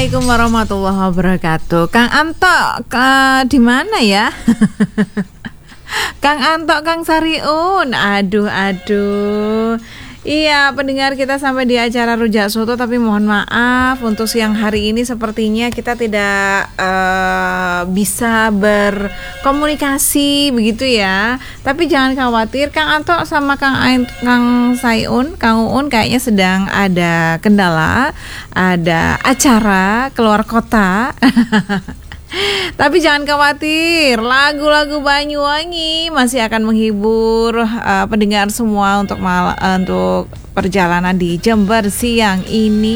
Assalamualaikum warahmatullahi wabarakatuh. Kang Anto, di mana ya? Kang Anto, Kang Sariun. Aduh. Iya, pendengar kita sampai di acara Rujak Soto, tapi mohon maaf untuk siang hari ini sepertinya kita tidak bisa berkomunikasi begitu ya. Tapi jangan khawatir, Kang Anto sama Kang Sayun, Kang Uun kayaknya sedang ada kendala, ada acara keluar kota. Tapi jangan khawatir, lagu-lagu Banyuwangi masih akan menghibur pendengar semua untuk perjalanan di Jember siang ini.